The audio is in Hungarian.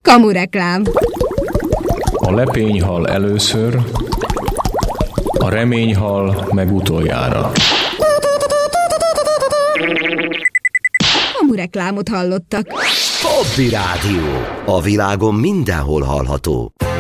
Kamureklám. A lepény hal először, a remény hal meg utoljára. Kamureklámot hallottak. Hobby Rádió. A világon mindenhol hallható.